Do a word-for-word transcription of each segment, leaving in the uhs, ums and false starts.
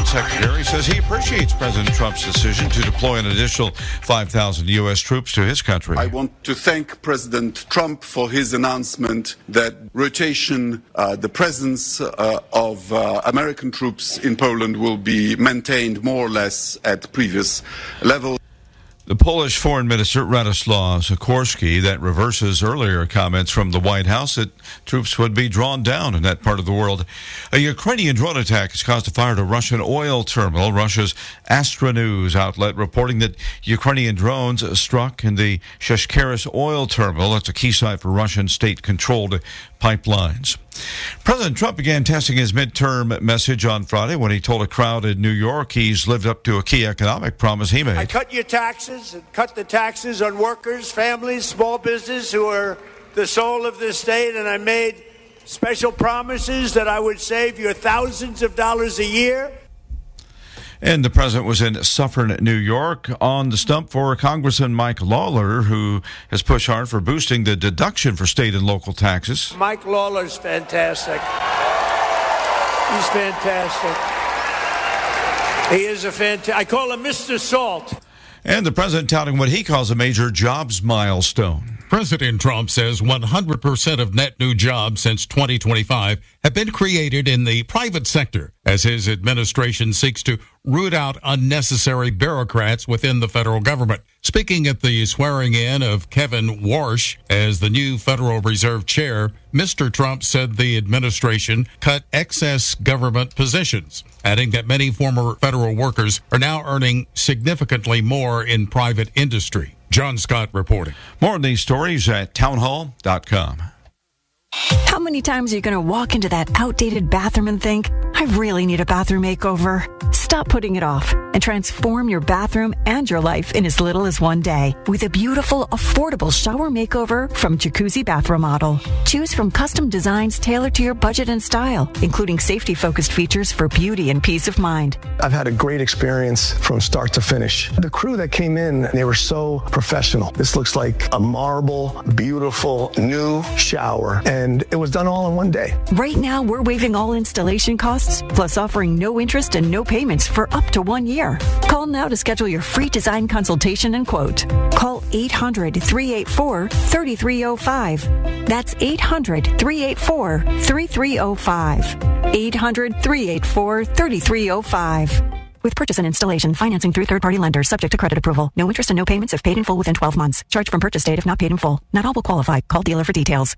Defense Secretary says he appreciates President Trump's decision to deploy an additional five thousand U S troops to his country. I want to thank President Trump for his announcement that rotation, uh, the presence uh, of uh, American troops in Poland will be maintained more or less at previous levels. The Polish Foreign Minister Radoslaw Sikorski that reverses earlier comments from the White House that troops would be drawn down in that part of the world. A Ukrainian drone attack has caused a fire at a Russian oil terminal. Russia's Astra News outlet reporting that Ukrainian drones struck in the Sheshkeris oil terminal. That's a key site for Russian state-controlled pipelines. President Trump began testing his midterm message on Friday when he told a crowd in New York he's lived up to a key economic promise he made. I cut your taxes and cut the taxes on workers, families, small business who are the soul of this state, and I made special promises that I would save you thousands of dollars a year. And the president was in Suffern, New York, on the stump for Congressman Mike Lawler, who has pushed hard for boosting the deduction for state and local taxes. Mike Lawler's fantastic. He's fantastic. He is a fantastic. I call him Mister Salt. And the president touting what he calls a major jobs milestone. President Trump says one hundred percent of net new jobs since twenty twenty-five have been created in the private sector as his administration seeks to root out unnecessary bureaucrats within the federal government. Speaking at the swearing in of Kevin Warsh as the new Federal Reserve chair, Mister Trump said the administration cut excess government positions, adding that many former federal workers are now earning significantly more in private industry. John Scott reporting. More on these stories at townhall dot com. How many times are you going to walk into that outdated bathroom and think, I really need a bathroom makeover? Stop putting it off and transform your bathroom and your life in as little as one day with a beautiful, affordable shower makeover from Jacuzzi Bath Remodel. Choose from custom designs tailored to your budget and style, including safety-focused features for beauty and peace of mind. I've had a great experience from start to finish. The crew that came in, they were so professional. This looks like a marble, beautiful, new shower, and it was done all in one day. Right now, we're waiving all installation costs, plus offering no interest and no payments for up to one year. Call now to schedule your free design consultation and quote. Call eight hundred, three eight four, three three zero five. That's eight hundred, three eight four, three three zero five. eight hundred, three eight four, three three zero five. With purchase and installation, financing through third-party lenders, subject to credit approval. No interest and no payments if paid in full within twelve months. Charge from purchase date if not paid in full. Not all will qualify. Call dealer for details.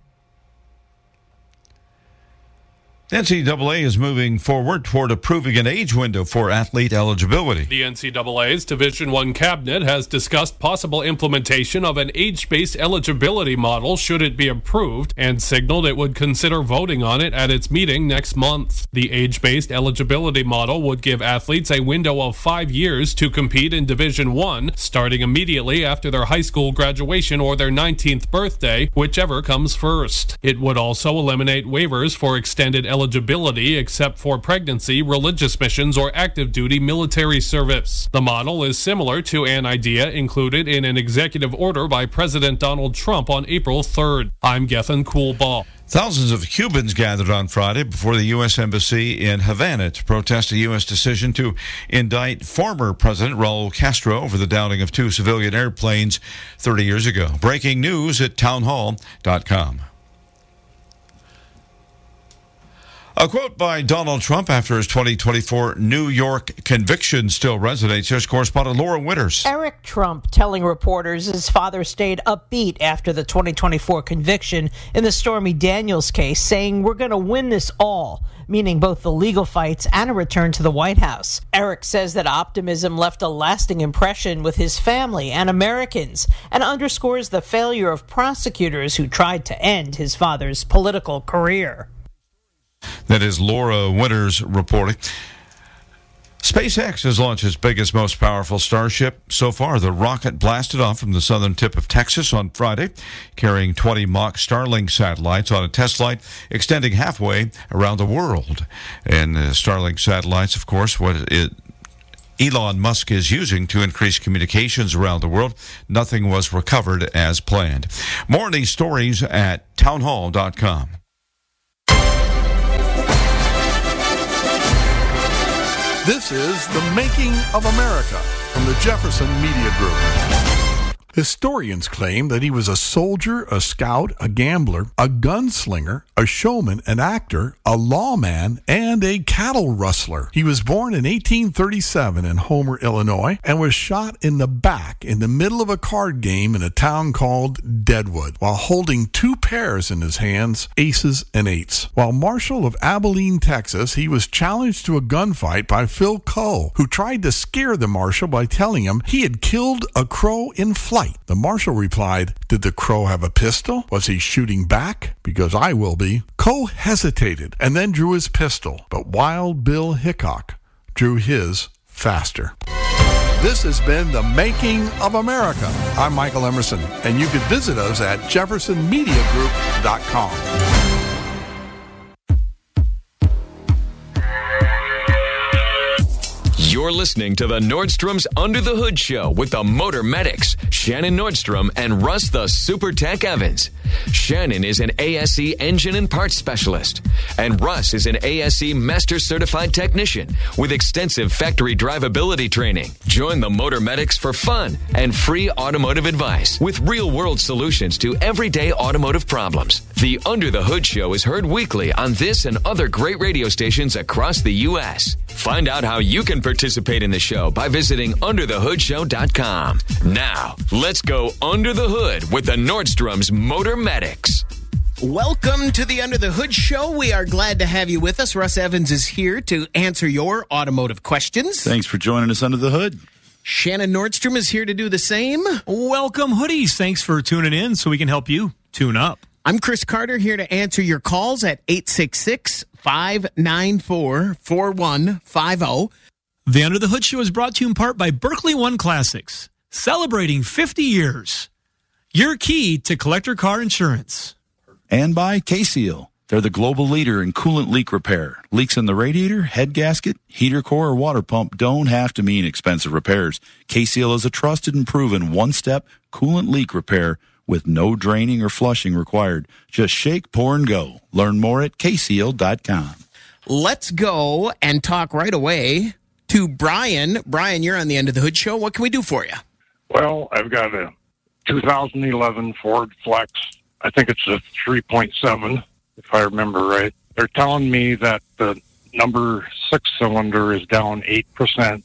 N C double A is moving forward toward approving an age window for athlete eligibility. The N C double A's Division I cabinet has discussed possible implementation of an age-based eligibility model should it be approved, and signaled it would consider voting on it at its meeting next month. The age-based eligibility model would give athletes a window of five years to compete in Division I, starting immediately after their high school graduation or their nineteenth birthday, whichever comes first. It would also eliminate waivers for extended eligibility eligibility except for pregnancy, religious missions, or active duty military service. The model is similar to an idea included in an executive order by President Donald Trump on April third. I'm Gethin Coolbaugh. Thousands of Cubans gathered on Friday before the U S Embassy in Havana to protest a U S decision to indict former President Raul Castro over the downing of two civilian airplanes thirty years ago. Breaking news at townhall dot com. A quote by Donald Trump after his twenty twenty-four New York conviction still resonates. Here's correspondent Laura Winters. Eric Trump telling reporters his father stayed upbeat after the twenty twenty-four conviction in the Stormy Daniels case, saying, "We're going to win this all," meaning both the legal fights and a return to the White House. Eric says that optimism left a lasting impression with his family and Americans, and underscores the failure of prosecutors who tried to end his father's political career. That is Laura Winters reporting. SpaceX has launched its biggest, most powerful Starship so far. The rocket blasted off from the southern tip of Texas on Friday, carrying twenty mock Starlink satellites on a test flight extending halfway around the world. And uh, Starlink satellites, of course, what it Elon Musk is using to increase communications around the world. Nothing was recovered as planned. More on these stories at townhall dot com. This is The Making of America from the Jefferson Media Group. Historians claim that he was a soldier, a scout, a gambler, a gunslinger, a showman, an actor, a lawman, and a cattle rustler. He was born in eighteen thirty-seven in Homer, Illinois, and was shot in the back in the middle of a card game in a town called Deadwood, while holding two pairs in his hands, aces and eights. While Marshal of Abilene, Texas, he was challenged to a gunfight by Phil Coe, who tried to scare the marshal by telling him he had killed a crow in flight. The marshal replied, "Did the crow have a pistol? Was he shooting back? Because I will be." Coe hesitated and then drew his pistol, but Wild Bill Hickok drew his faster. This has been The Making of America. I'm Michael Emerson, and you can visit us at jefferson media group dot com. You're listening to the Nordstrom's Under the Hood Show with the Motor Medics, Shannon Nordstrom and Russ the Super Tech Evans. Shannon is an A S E engine and parts specialist, and Russ is an A S E Master Certified Technician with extensive factory drivability training. Join the Motor Medics for fun and free automotive advice with real-world solutions to everyday automotive problems. The Under the Hood Show is heard weekly on this and other great radio stations across the U S Find out how you can participate in the show by visiting under the hood show dot com. Now, let's go under the hood with the Nordstrom's Motor Medics. Welcome to the Under the Hood Show. We are glad to have you with us. Russ Evans is here to answer your automotive questions. Thanks for joining us under the hood. Shannon Nordstrom is here to do the same. Welcome, hoodies. Thanks for tuning in so we can help you tune up. I'm Chris Carter, here to answer your calls at eight six six, five nine four, four one five zero. The Under the Hood Show is brought to you in part by Berkeley One Classics, celebrating fifty years. Your key to collector car insurance. And by K-Seal. They're the global leader in coolant leak repair. Leaks in the radiator, head gasket, heater core, or water pump don't have to mean expensive repairs. K-Seal is a trusted and proven one-step coolant leak repair with no draining or flushing required. Just shake, pour, and go. Learn more at K seal dot com. Let's go and talk right away to Brian. Brian, you're on the End of the Hood Show. What can we do for you? Well, I've got a two thousand eleven Ford Flex. I think it's a three point seven, if I remember right. They're telling me that the number six cylinder is down eight percent,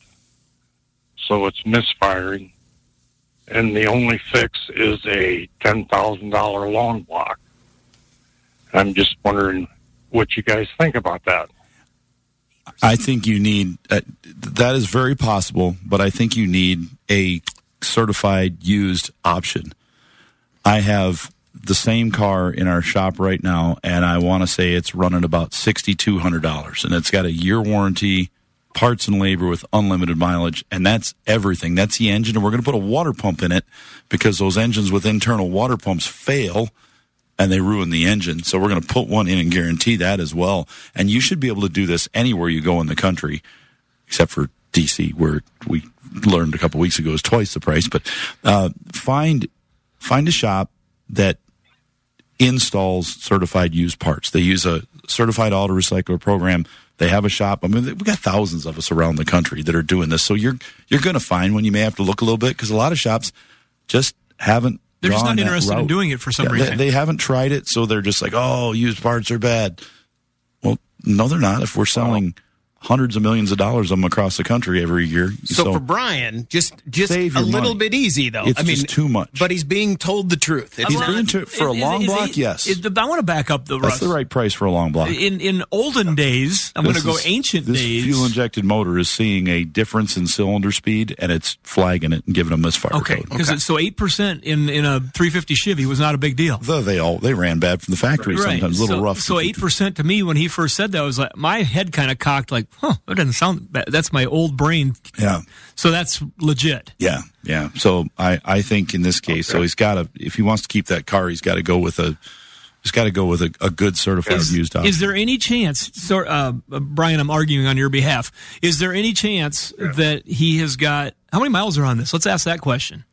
so it's misfiring. And the only fix is a ten thousand dollars long block. I'm just wondering what you guys think about that. I think you need, uh, that is very possible, but I think you need a certified used option. I have the same car in our shop right now, and I want to say it's running about six thousand two hundred dollars, and it's got a year warranty, parts and labor with unlimited mileage, and that's everything. That's the engine, and we're going to put a water pump in it because those engines with internal water pumps fail, and they ruin the engine. So we're going to put one in and guarantee that as well. And you should be able to do this anywhere you go in the country, except for D C, where we learned a couple weeks ago is twice the price. But uh, find find a shop that installs certified used parts. They use a certified auto recycler program. They have a shop. I mean, we've got thousands of us around the country that are doing this. So you're you're going to find one. You may have to look a little bit because a lot of shops just haven't. They're just not that interested route. in doing it for some yeah, reason. They, they haven't tried it, so they're just like, oh, used parts are bad. Well, no, they're not. If we're selling hundreds of millions of dollars of them across the country every year. So, so for Brian, just just a little money. bit easy, though. It's I mean, just too much. But he's being told the truth. It's He's not, being to, for a Is- long is- block, is- yes. is- I want to back up the That's the right price for a long block. In in olden days, I'm going to This go is- ancient this days. fuel-injected motor is seeing a difference in cylinder speed, and it's flagging it and giving a misfire Okay, code. because so eight percent in in a three fifty Chevy was not a big deal. Though they all they ran bad from the factory. Right. Sometimes a little so, rough. So eight percent to me when he first said that was like my head kind of cocked, like, huh, that doesn't sound bad. That's my old brain. Yeah. So that's legit. Yeah, yeah. So I, I think in this case, okay. so he's got to, if he wants to keep that car, he's got to go with a, he's got to go with a, a good certified Is, used option. is there any chance, so, uh, Brian, I'm arguing on your behalf. Is there any chance yeah. that he has got, how many miles are on this? Let's ask that question.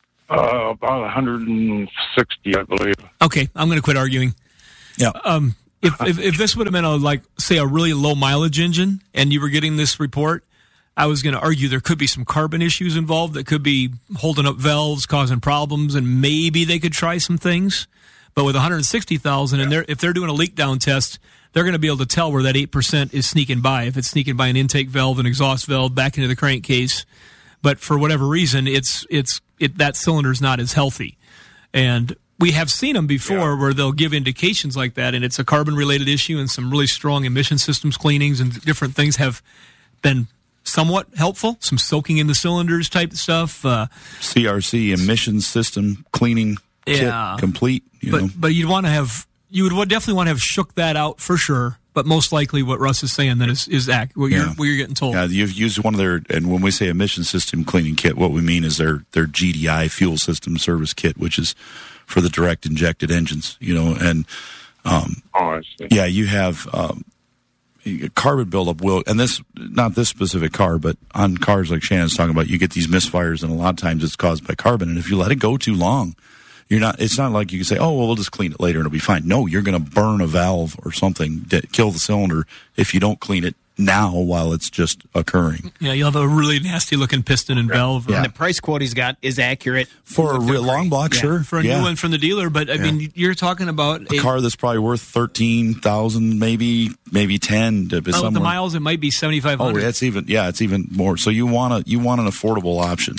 Uh, about one hundred sixty, I believe. Okay, I'm going to quit arguing. Yeah. Um, if, if if this would have been a like say a really low mileage engine, and you were getting this report, I was going to argue there could be some carbon issues involved that could be holding up valves, causing problems, and maybe they could try some things. But with one hundred sixty thousand, and they're, if they're doing a leak down test, they're going to be able to tell where that eight percent is sneaking by. If it's sneaking by an intake valve, an exhaust valve, back into the crankcase. But for whatever reason, it's it's it, that cylinder's not as healthy. And we have seen them before yeah. where they'll give indications like that, and it's a carbon-related issue, and some really strong emission systems cleanings and different things have been somewhat helpful. Some soaking in the cylinders type stuff. Uh, C R C, emissions system cleaning yeah. kit, complete. You but know. but you'd want to have you would definitely want to have shook that out for sure. But most likely, what Russ is saying then is is ac- what, yeah. you're, what you're getting told. Yeah, you've used one of their, and when we say emission system cleaning kit, what we mean is their their G D I fuel system service kit, which is for the direct injected engines. You know, and um, oh, I see. yeah, you have um, carbon buildup will, and this not this specific car, but on cars like Shannon's talking about, you get these misfires, and a lot of times it's caused by carbon. And if you let it go too long, you're not. It's not like you can say, "Oh, well, we'll just clean it later and it'll be fine." No, you're going to burn a valve or something, that kill the cylinder if you don't clean it now while it's just occurring. Yeah, you'll have a really nasty looking piston and valve. Yeah. And the price quote he's got is accurate for a real long block, yeah, sure, for a yeah. new one from the dealer. But I yeah. mean, you're talking about a, a car that's probably worth thirteen thousand, maybe maybe ten. To be oh, somewhere. The miles, it might be seventy five hundred. Oh, that's even yeah, it's even more. So you want a you want an affordable option.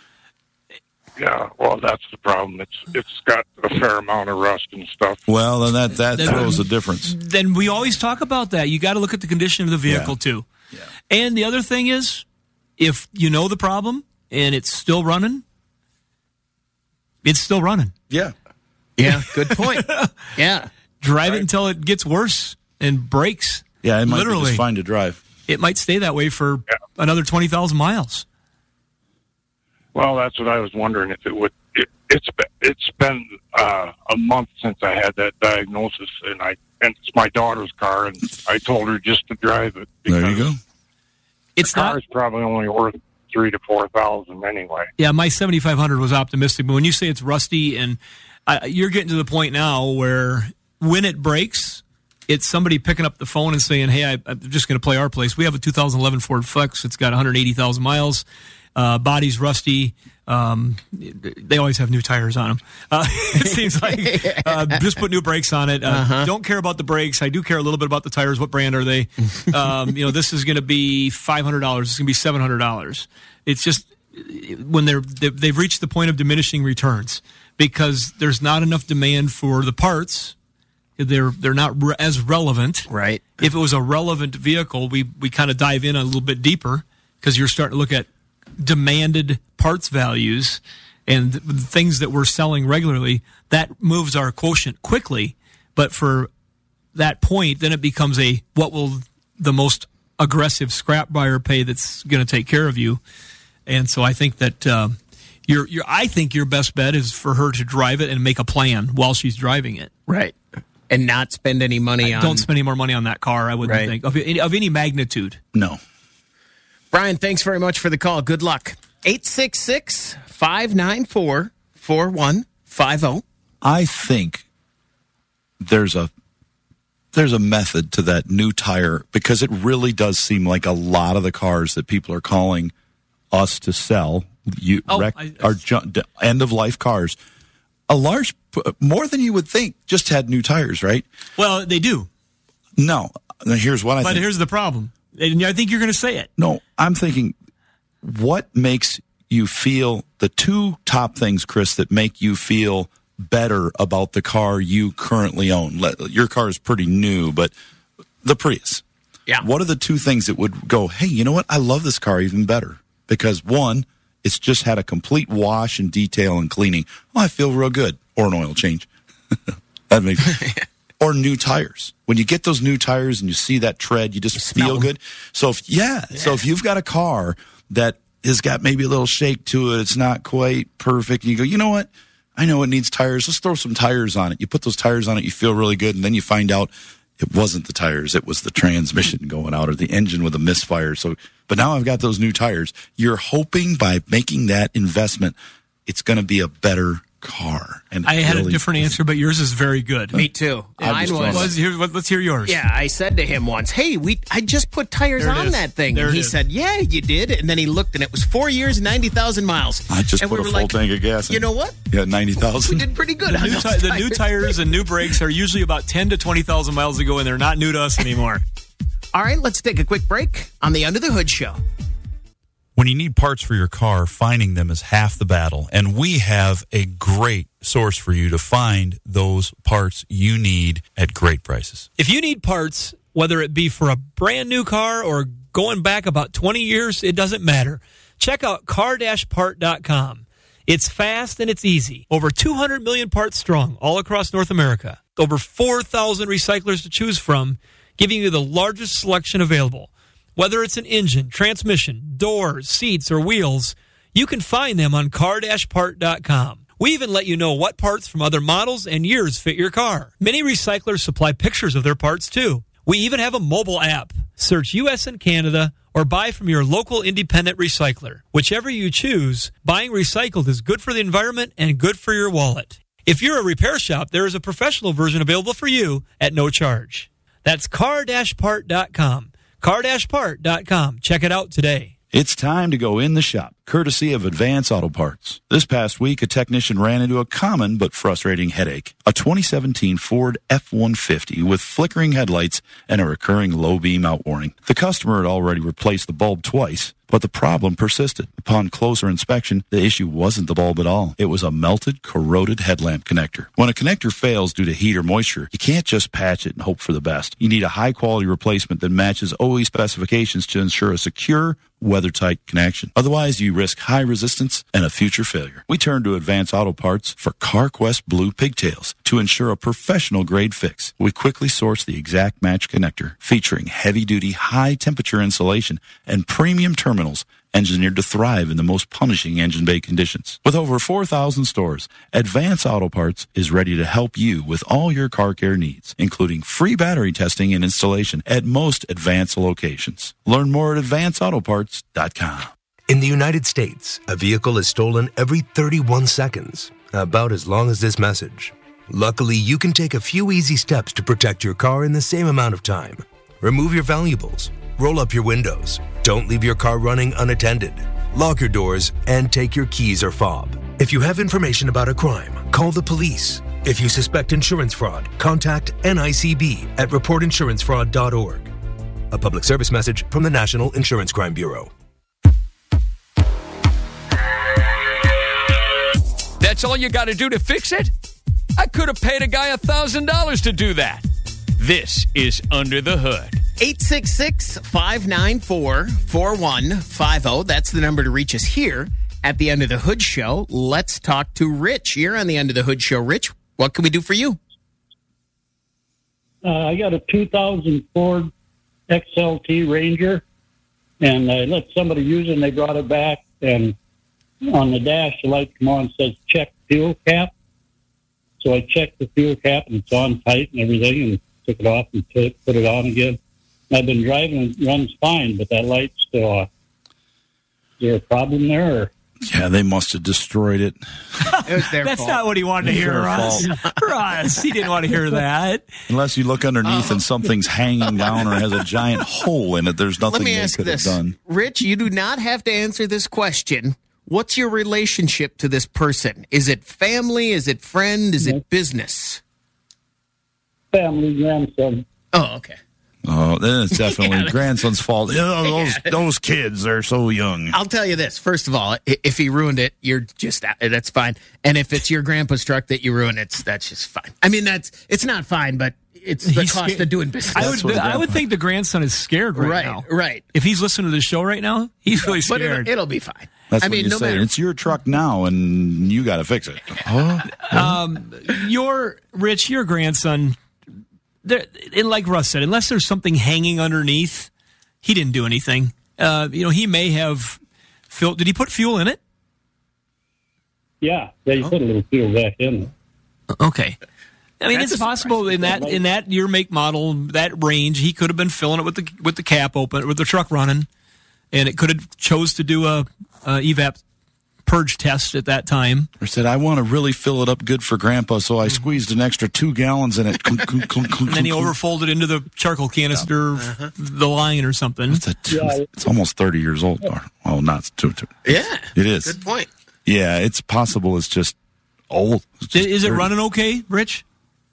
Yeah, well, that's the problem. It's it's got a fair amount of rust and stuff. Well, then that that then, throws a difference. Then we always talk about that. You got to look at the condition of the vehicle yeah. too. Yeah. And the other thing is, if you know the problem and it's still running, it's still running. Yeah. Yeah. Good point. Yeah. Drive right. it until it gets worse and breaks. Yeah, it might Literally. be just fine to drive. It might stay that way for yeah. another twenty thousand miles. Well, that's what I was wondering if it would. It, it's been, it's been uh, a month since I had that diagnosis, and I and it's my daughter's car, and I told her just to drive it. There you go. It's the not, car is probably only worth three to four thousand anyway. Yeah, my seventy-five hundred was optimistic, but when you say it's rusty, and uh, you're getting to the point now where when it breaks, it's somebody picking up the phone and saying, "Hey, I, I'm just going to play our place. We have a two thousand eleven Ford Flex. It's got one hundred eighty thousand miles." Uh, body's rusty. Um, they always have new tires on them. Uh, it seems like uh, just put new brakes on it. Uh, uh-huh. Don't care about the brakes. I do care a little bit about the tires. What brand are they? Um, you know, this is going to be five hundred dollars. It's going to be seven hundred dollars. It's just when they're they've reached the point of diminishing returns because there's not enough demand for the parts. They're they're not re- as relevant. Right. If it was a relevant vehicle, we we kind of dive in a little bit deeper because you're starting to look at demanded parts values and the things that we're selling regularly. That moves our quotient quickly, but for that point, then it becomes a what will the most aggressive scrap buyer pay that's going to take care of you. And so I think that uh, your your I think your best bet is for her to drive it and make a plan while she's driving it. Right. And not spend any money I on... Don't spend any more money on that car, I wouldn't right. think, of any, of any magnitude. No. Brian, thanks very much for the call. Good luck. eight six six, five nine four, four one five zero. I think there's a there's a method to that new tire because it really does seem like a lot of the cars that people are calling us to sell, you oh, rec, I, are ju- end of life cars. A large, more than you would think, just had new tires, right? Well, they do. No. Now here's what I but think. But here's the problem. And I think you're going to say it. No, I'm thinking, what makes you feel, the two top things, Chris, that make you feel better about the car you currently own? Your car is pretty new, but the Prius. Yeah. What are the two things that would go, hey, you know what? I love this car even better. Because one, it's just had a complete wash and detail and cleaning. Oh, I feel real good. Or an oil change. That makes Or new tires. When you get those new tires and you see that tread, you just you feel them. good. So if yeah, yeah, so if you've got a car that has got maybe a little shake to it, it's not quite perfect, and you go, you know what? I know it needs tires. Let's throw some tires on it. You put those tires on it, you feel really good, and then you find out it wasn't the tires, it was the transmission going out or the engine with a misfire. So, but now I've got those new tires. You're hoping by making that investment, it's going to be a better car. And I had really a different answer, but yours is very good. Me too. Mine was, was here, let's hear yours. Yeah, I said to him once, hey, we I just put tires There it on is. that thing. There And it he is. said, yeah, you did. And then he looked, and it was four years, ninety thousand miles. I just and put we a were full like, tank of gas in. You know what? Yeah, ninety thousand. We did pretty good The on new, those ti- the new tires. tires and new brakes are usually about ten to twenty thousand miles ago, and they're not new to us anymore. All right, let's take a quick break on the Under the Hood Show. When you need parts for your car, finding them is half the battle. And we have a great source for you to find those parts you need at great prices. If you need parts, whether it be for a brand new car or going back about twenty years, it doesn't matter. Check out car dash part dot com. It's fast and it's easy. Over two hundred million parts strong all across North America. Over four thousand recyclers to choose from, giving you the largest selection available. Whether it's an engine, transmission, doors, seats, or wheels, you can find them on car dash part dot com. We even let you know what parts from other models and years fit your car. Many recyclers supply pictures of their parts, too. We even have a mobile app. Search U S and Canada or buy from your local independent recycler. Whichever you choose, buying recycled is good for the environment and good for your wallet. If you're a repair shop, there is a professional version available for you at no charge. That's car dash part dot com. car dash part dot com. Check it out today. It's time to go in the shop, courtesy of Advance Auto Parts. This past week, a technician ran into a common but frustrating headache. A twenty seventeen Ford F one fifty with flickering headlights and a recurring low beam out warning. The customer had already replaced the bulb twice, but the problem persisted. Upon closer inspection, the issue wasn't the bulb at all. It was a melted, corroded headlamp connector. When a connector fails due to heat or moisture, you can't just patch it and hope for the best. You need a high-quality replacement that matches O E specifications to ensure a secure, weather-tight connection. Otherwise, you risk high resistance and a future failure. We turn to Advance Auto Parts for CarQuest Blue Pigtails to ensure a professional-grade fix. We quickly source the exact match connector, featuring heavy-duty, high-temperature insulation and premium terminals engineered to thrive in the most punishing engine bay conditions. With over four thousand stores, Advance Auto Parts is ready to help you with all your car care needs, including free battery testing and installation at most Advance locations. Learn more at advance auto parts dot com. In the United States, a vehicle is stolen every thirty-one seconds, about as long as this message. Luckily, you can take a few easy steps to protect your car in the same amount of time. Remove your valuables, roll up your windows, don't leave your car running unattended, lock your doors, and take your keys or fob. If you have information about a crime, call the police. If you suspect insurance fraud, contact N I C B at report insurance fraud dot org. A public service message from the National Insurance Crime Bureau. That's all you got to do to fix it? I could have paid a guy one thousand dollars to do that. This is Under the Hood. eight six six, five nine four, four one five zero. That's the number to reach us here at the Under the Hood Show. Let's talk to Rich. You're on the Under the Hood Show. Rich, what can we do for you? Uh, I got a two thousand Ford X L T Ranger, and I let somebody use it, and they brought it back, and on the dash, the light come on and says, check fuel cap. So I checked the fuel cap, and it's on tight and everything, and took it off and t- put it on again. I've been driving, and it runs fine, but that light's still off. Is there a problem there? Or? Yeah, they must have destroyed it. It was their That's fault. not what he wanted to hear, Their Russ. fault. Russ, he didn't want to hear that. Unless you look underneath and something's hanging down or has a giant hole in it, there's nothing Let me they ask could this. have done. Rich, you do not have to answer this question. What's your relationship to this person? Is it family? Is it friend? Is it business? Family, grandson. Oh, okay. Oh, then it's definitely Yeah. grandson's fault. Oh, those, those kids, they're so young. I'll tell you this. First of all, i- if he ruined it, you're just that's fine. And if it's your grandpa's truck that you ruin, it's that's just fine. I mean, that's it's not fine, but it's the He's cost scared. of doing business. I would, I would think the grandson is scared right, Right, now. right. If he's listening to the show right now, he's really But scared. it'll, it'll be fine. That's I what mean, you no say. matter. It's your truck now, and you got to fix it. Oh, um, your Rich, your grandson, there, and like Russ said, unless there's something hanging underneath, he didn't do anything. Uh, you know, he may have filled. Did he put fuel in it? Yeah, they put a little fuel back in. Okay. I mean, That's it's a possible in that in that year, make, model, that range, he could have been filling it with the with the cap open, with the truck running, and it could have chose to do a, a evap purge test at that time. Or said, I want to really fill it up good for Grandpa, so I squeezed an extra two gallons in it. And then he overfolded into the charcoal canister, yeah. uh-huh. the line or something. It's, a two, yeah. it's almost thirty years old. Or, oh, not two, two. Yeah. It is. Good point. Yeah, it's possible it's just old. It's just is it running okay, Rich?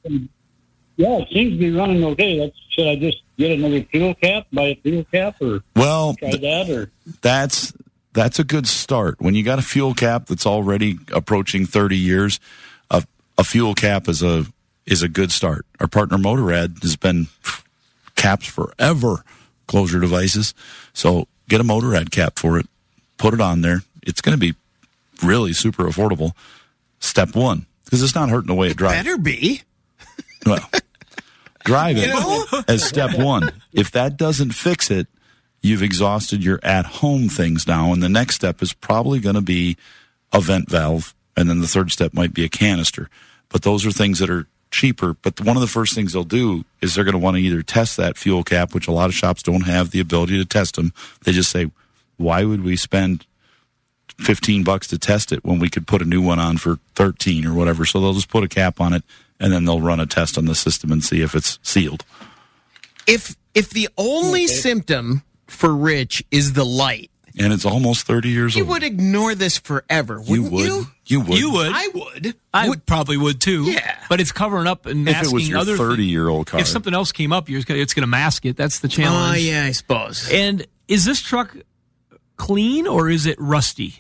Yeah, it seems to be running okay. That's, should I just get another fuel cap, buy a fuel cap, or well, try that? Or That's... That's a good start. When you got a fuel cap that's already approaching thirty years, a, a fuel cap is a is a good start. Our partner Motorrad has been caps forever, closure devices. So get a Motorrad cap for it, put it on there. It's going to be really super affordable. Step one, because it's not hurting the way it drives. Better be. Well, drive it You know? as step one. If that doesn't fix it, you've exhausted your at-home things now, and the next step is probably going to be a vent valve, and then the third step might be a canister. But those are things that are cheaper. But one of the first things they'll do is they're going to want to either test that fuel cap, which a lot of shops don't have the ability to test them. They just say, why would we spend fifteen bucks to test it when we could put a new one on for thirteen or whatever? So they'll just put a cap on it, and then they'll run a test on the system and see if it's sealed. If if the only okay. symptom for Rich is the light, and it's almost thirty years you old, you would ignore this forever, wouldn't you? Would. You? You would. You would. I would. I would. probably would too. Yeah. But it's covering up and masking if it was your other thirty-year-old car. If something else came up, you're gonna, it's going to mask it. That's the challenge. Oh, yeah, I suppose. And is this truck clean or is it rusty?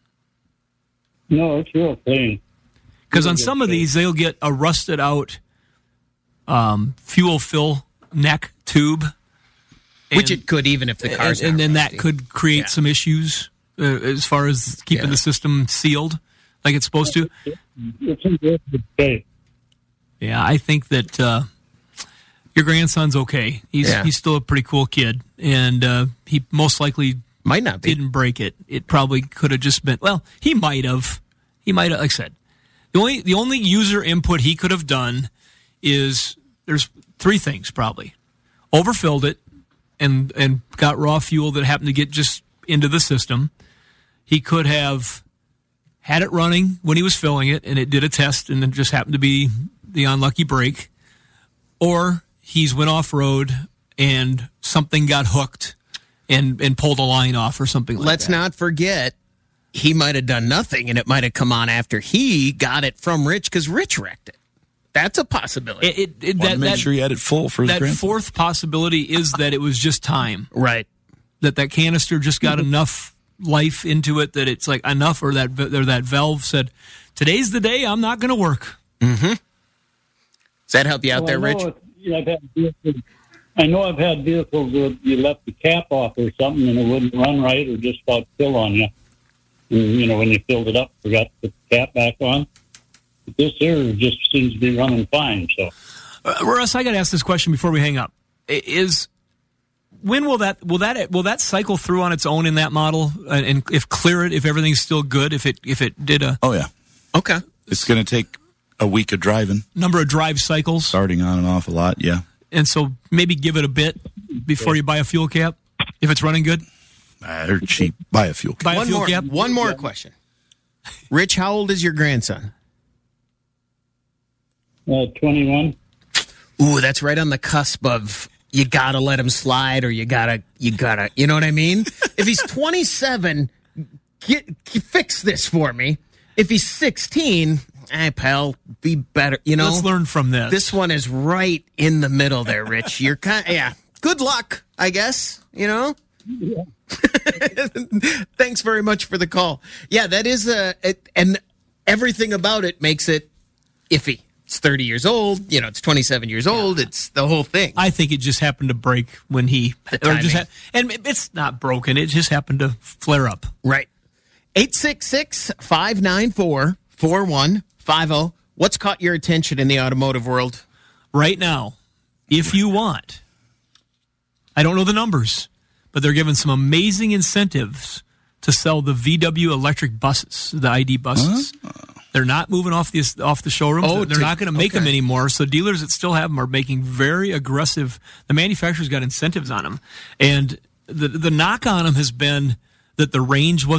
No, it's real clean. Because on some of these, they'll get a rusted out um, fuel fill neck tube. And, Which it could, even if the car's And, and then rusty. that could create yeah. some issues uh, as far as keeping yeah. the system sealed like it's supposed to. It's in good shape. Yeah, I think that uh, your grandson's okay. He's Yeah. he's still a pretty cool kid, and uh, he most likely Might not be. didn't break it. It probably could have just been. Well, he might have. He might have. Like I said, the only the only user input he could have done is there's three things probably: overfilled it and and got raw fuel that happened to get just into the system. He could have had it running when he was filling it, and it did a test, and it just happened to be the unlucky break. Or he's went off road and something got hooked and and pulled a line off or something like Let's that. not forget, he might have done nothing, and it might have come on after he got it from Rich because Rich wrecked it. That's a possibility. It, it, it, Wanna that, make that, sure you had it full for his that grandson. fourth possibility is that it was just time. Right. That that canister just got enough life into it that it's like enough, or that or that valve said, "Today's the day I'm not going to work." Mm-hmm. Does that help you out Well, there, I Rich? know it- you know, I've had vehicles, I know I've had vehicles where you left the cap off or something and it wouldn't run right or just about fill on you. And, you know, when you filled it up, forgot to put the cap back on. But this here just seems to be running fine. So, Uh, Russ, I got to ask this question before we hang up: I- Is when will that will that will that cycle through on its own in that model? And, and if clear it, if everything's still good, if it if it did a Oh yeah, Okay. it's going to take a week of driving, number of drive cycles, starting on and off a lot. Yeah, and so maybe give it a bit before you buy a fuel cap if it's running good. uh, they're cheap. Buy a fuel cap. Buy a One fuel more, cap. one more question. Rich, how old is your grandson? uh, twenty-one. Ooh, that's right on the cusp of you gotta let him slide, or you gotta, you gotta, you know what I mean? If he's twenty-seven, get, fix this for me. If he's sixteen, hey, pal, be better. You know, Let's learn from this. This one is right in the middle there, Rich. You're kind, yeah. Good luck, I guess. You know. Yeah. Thanks very much for the call. Yeah, that is a, it, and everything about it makes it iffy. It's thirty years old. You know, it's twenty-seven years old. It's the whole thing. I think it just happened to break when he, or just ha- and it's not broken. It just happened to flare up. Right. eight six six, five nine four, four one five zero. What's caught your attention in the automotive world? Right now, if you want, I don't know the numbers, but they're giving some amazing incentives to sell the V W electric buses, the I D buses. Huh? They're not moving off the off the showrooms. Oh, they're to- not going to make okay. them anymore. So dealers that still have them are making very aggressive. The manufacturers got incentives on them, and the the knock on them has been that the range wasn't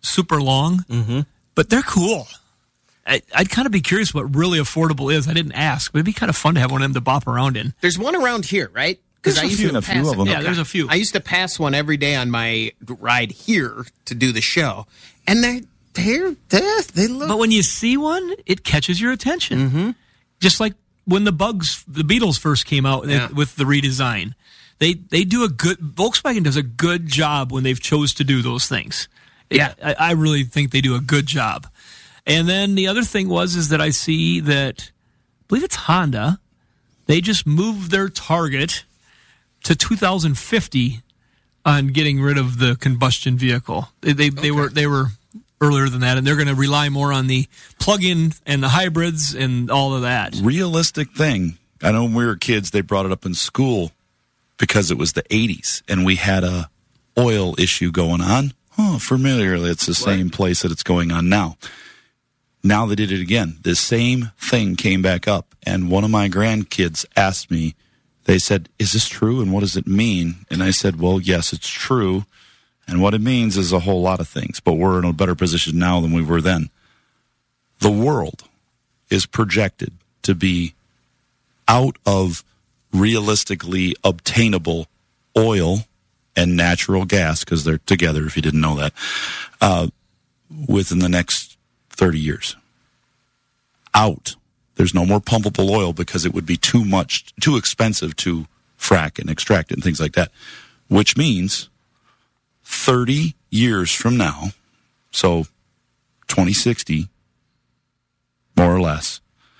super long, mm-hmm. but they're cool. I, I'd kind of be curious what really affordable is. I didn't ask, but it'd be kind of fun to have one of them to bop around in. There's one around here, right? There's I a used few to and a pass few of them. it. Yeah, there's a few. I used to pass one every day on my ride here to do the show, and they they're, they're they look. But when you see one, it catches your attention. Mm-hmm. Just like when the Bugs, the Beetles first came out Yeah. with the redesign. They they do a good, Volkswagen does a good job when they've chose to do those things. Yeah. I, I really think they do a good job. And then the other thing was is that I see that, I believe it's Honda, they just moved their target to two thousand fifty on getting rid of the combustion vehicle. They they, okay. they were they were earlier than that, and they're going to rely more on the plug-in and the hybrids and all of that. Realistic thing. I know when we were kids, they brought it up in school because it was the eighties, and we had a oil issue going on. Oh, familiarly, it's the what? same place that it's going on now. Now they did it again. The same thing came back up, and one of my grandkids asked me, they said, is this true, and what does it mean? And I said, well, yes, it's true, and what it means is a whole lot of things, but we're in a better position now than we were then. The world is projected to be out of realistically obtainable oil and natural gas, because they're together, if you didn't know that, uh, within the next thirty years. Out. There's no more pumpable oil because it would be too much, too expensive to frack and extract it and things like that. Which means thirty years from now, so twenty sixty, more or less,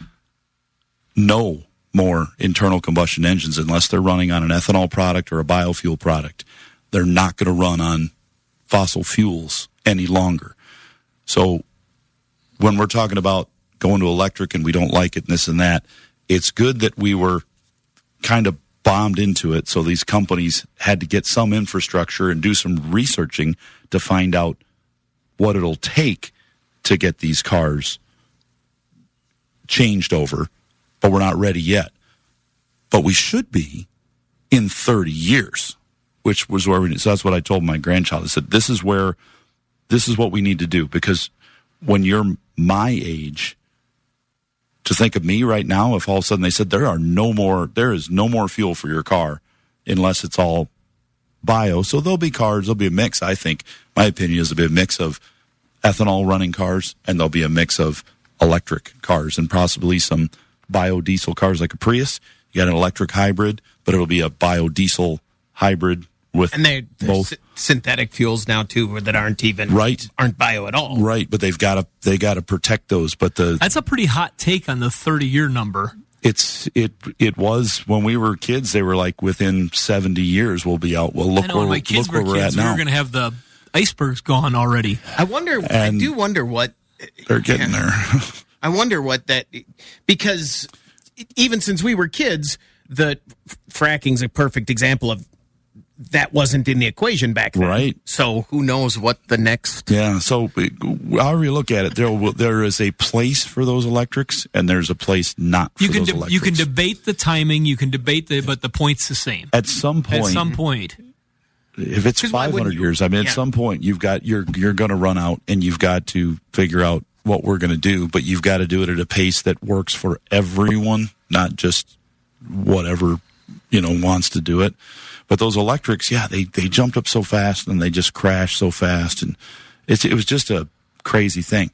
no more internal combustion engines unless they're running on an ethanol product or a biofuel product. They're not going to run on fossil fuels any longer. So when we're talking about going to electric and we don't like it and this and that, it's good that we were kind of bombed into it. So these companies had to get some infrastructure and do some researching to find out what it'll take to get these cars changed over. But we're not ready yet. But we should be in thirty years, which was where we, so that's what I told my grandchild. I said, this is where, this is what we need to do, because when you're my age, to think of me right now, if all of a sudden they said there are no more, there is no more fuel for your car unless it's all bio. So there'll be cars, there'll be a mix. I think my opinion is there'll be a mix of ethanol running cars, and there'll be a mix of electric cars, and possibly some biodiesel cars like a Prius. You got an electric hybrid, but it'll be a biodiesel hybrid with and they're, they're both sy- synthetic fuels now too, that aren't even right, aren't bio at all. Right, but they've got to they got to protect those. But the that's a pretty hot take on the thirty year number. It's it it was when we were kids. They were like within seventy years we'll be out. Well, look I know, where, when my kids look where were we're kids, at now. We were going to have the icebergs gone already. I wonder. And I do wonder what they're getting there. I wonder what that, because even since we were kids, the fracking's a perfect example of that wasn't in the equation back then. Right. So who knows what the next. Yeah. So however you look at it, there will, there is a place for those electrics, and there's a place not for you can those de- electrics. You can debate the timing. You can debate the, but the point's the same. At some point. At some point. If it's five hundred years, I mean, at yeah. some point you've got you're you're going to run out, and you've got to figure out what we're going to do, but you've got to do it at a pace that works for everyone, not just whatever, you know, wants to do it. But those electrics, yeah, they, they jumped up so fast, and they just crashed so fast, and it's, it was just a crazy thing.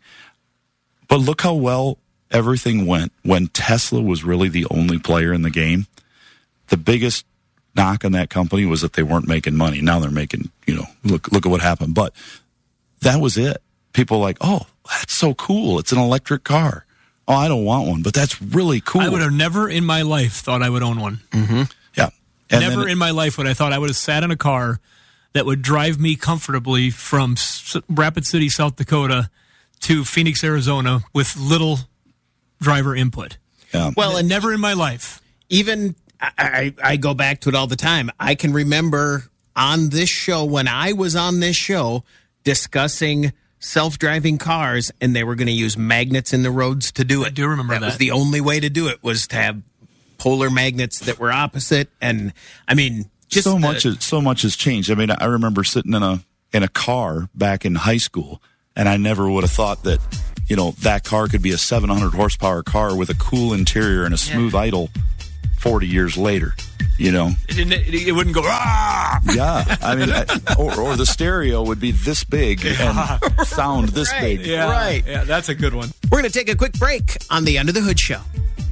But look how well everything went when Tesla was really the only player in the game. The biggest knock on that company was that they weren't making money. Now they're making, you know, look look at what happened. But that was it. People were like, oh, that's so cool. It's an electric car. Oh, I don't want one, but that's really cool. I would have never in my life thought I would own one. Mm-hmm. Yeah. And never it, in my life would I thought I would have sat in a car that would drive me comfortably from S- Rapid City, South Dakota to Phoenix, Arizona with little driver input. Yeah. Well, and never in my life. Even I, I, I go back to it all the time. I can remember on this show, when I was on this show, discussing self-driving cars, and they were going to use magnets in the roads to do it. I do remember that. That was the only way to do it, was to have polar magnets that were opposite. And I mean, just so the, much, has, so much has changed. I mean, I remember sitting in a in a car back in high school, And I never would have thought that, you know, that car could be a seven hundred horsepower car with a cool interior and a smooth yeah. idle forty years later. You know, it, it, it wouldn't go. Ah! Yeah, I mean, I, or, or the stereo would be this big and sound this right, big. Yeah, right. Yeah, that's a good one. We're going to take a quick break on the Under the Hood Show.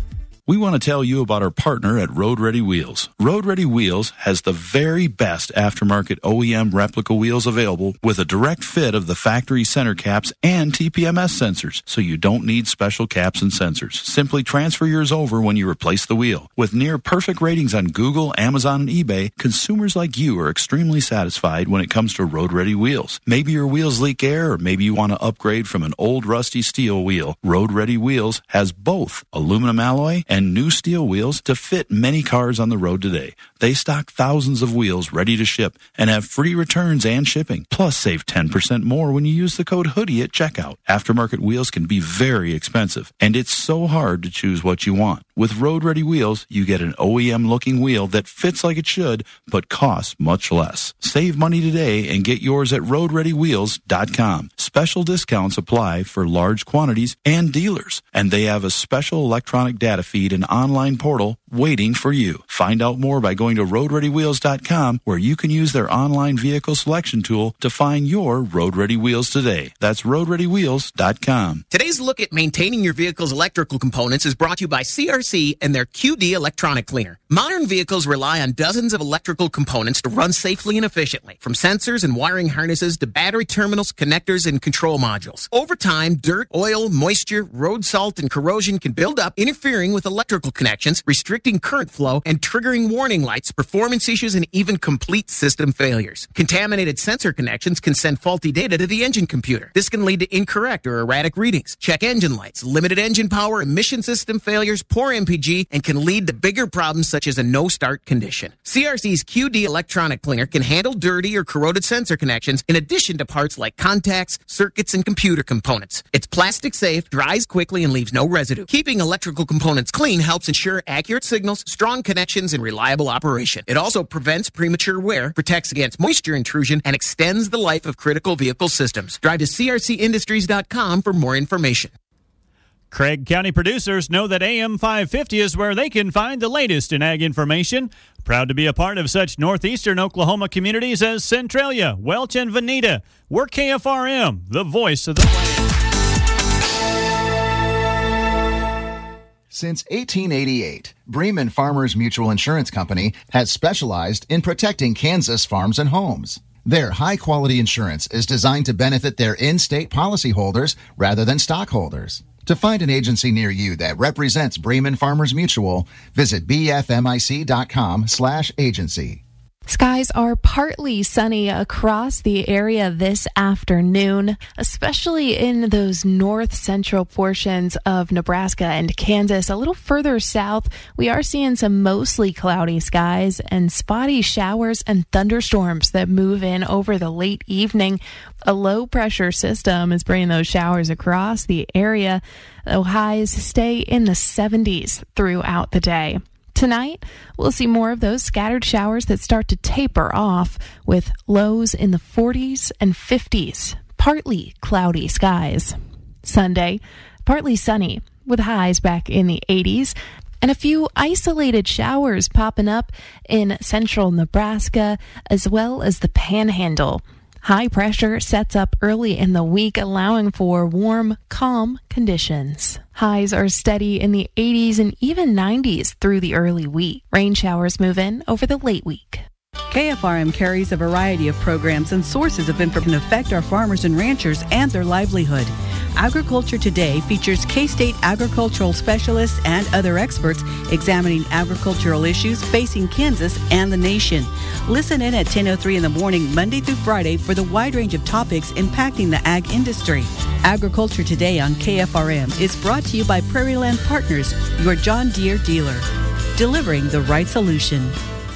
We want to tell you about our partner at Road Ready Wheels. Road Ready Wheels has the very best aftermarket O E M replica wheels available with a direct fit of the factory center caps and T P M S sensors, so you don't need special caps and sensors. Simply transfer yours over when you replace the wheel. With near perfect ratings on Google, Amazon, and eBay, consumers like you are extremely satisfied when it comes to Road Ready Wheels. Maybe your wheels leak air, or maybe you want to upgrade from an old rusty steel wheel. Road Ready Wheels has both aluminum alloy and and new steel wheels to fit many cars on the road today. They stock thousands of wheels ready to ship and have free returns and shipping. Plus, save ten percent more when you use the code HOODIE at checkout. Aftermarket wheels can be very expensive, and it's so hard to choose what you want. With Road Ready Wheels, you get an O E M-looking wheel that fits like it should, but costs much less. Save money today and get yours at road ready wheels dot com. Special discounts apply for large quantities and dealers, and they have a special electronic data feed and online portal waiting for you. Find out more by going to road ready wheels dot com, where you can use their online vehicle selection tool to find your Road Ready Wheels today. That's road ready wheels dot com. Today's look at maintaining your vehicle's electrical components is brought to you by C R C and their Q D electronic cleaner. Modern vehicles rely on dozens of electrical components to run safely and efficiently, from sensors and wiring harnesses to battery terminals, connectors, and control modules. Over time, dirt, oil, moisture, road salt, and corrosion can build up, interfering with electrical connections, restricting current flow, and triggering warning lights, performance issues, and even complete system failures. Contaminated sensor connections can send faulty data to the engine computer. This can lead to incorrect or erratic readings, check engine lights, limited engine power, emission system failures, poor M P G, and can lead to bigger problems such as a no-start condition. C R C's Q D electronic cleaner can handle dirty or corroded sensor connections in addition to parts like contacts, circuits, and computer components. It's plastic safe, dries quickly, and leaves no residue. Keeping electrical components clean helps ensure accurate signals, strong connections, and reliable operation. It also prevents premature wear, protects against moisture intrusion, and extends the life of critical vehicle systems. Drive to C R C industries dot com for more information. Craig County producers know that A M five fifty is where they can find the latest in ag information. Proud to be a part of such northeastern Oklahoma communities as Centralia, Welch, and Veneta. We're K F R M, the voice of the land. Since eighteen eighty-eight, Bremen Farmers Mutual Insurance Company has specialized in protecting Kansas farms and homes. Their high-quality insurance is designed to benefit their in-state policyholders rather than stockholders. To find an agency near you that represents Bremen Farmers Mutual, visit b f m i c dot com slash agency. Skies are partly sunny across the area this afternoon, especially in those north central portions of Nebraska and Kansas. A little further south, we are seeing some mostly cloudy skies and spotty showers and thunderstorms that move in over the late evening. A low pressure system is bringing those showers across the area. The highs stay in the seventies throughout the day. Tonight, we'll see more of those scattered showers that start to taper off with lows in the forties and fifties, partly cloudy skies. Sunday, partly sunny with highs back in the eighties, and a few isolated showers popping up in central Nebraska as well as the Panhandle. High pressure sets up early in the week, allowing for warm, calm conditions. Highs are steady in the eighties and even nineties through the early week. Rain showers move in over the late week. K F R M carries a variety of programs and sources of information that affect our farmers and ranchers and their livelihood. Agriculture Today features K-State agricultural specialists and other experts examining agricultural issues facing Kansas and the nation. Listen in at ten oh three in the morning, Monday through Friday, for the wide range of topics impacting the ag industry. Agriculture Today on K F R M is brought to you by Prairie Land Partners, your John Deere dealer, delivering the right solution.